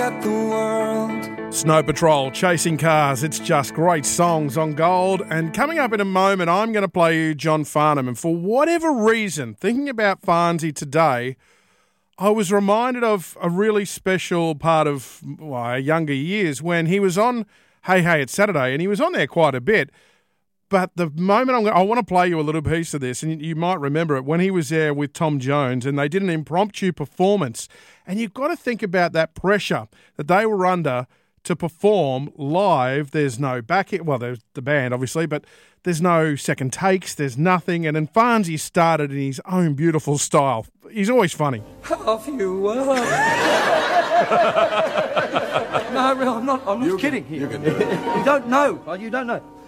at the world. Snow Patrol, Chasing Cars. It's just great songs on Gold. And coming up in a moment, I'm going to play you John Farnham. And for whatever reason, thinking about Farnsey today, I was reminded of a really special part of our younger years when he was on Hey Hey It's Saturday, and he was on there quite a bit. But the moment I want to play you a little piece of this, and you might remember it, when he was there with Tom Jones and they did an impromptu performance. And you've got to think about that pressure that they were under to perform live. There's no backing. Well, there's the band, obviously, but there's no second takes. There's nothing. And then Farnsey started in his own beautiful style. He's always funny. Have you No, I'm not kidding. You don't know. You don't know.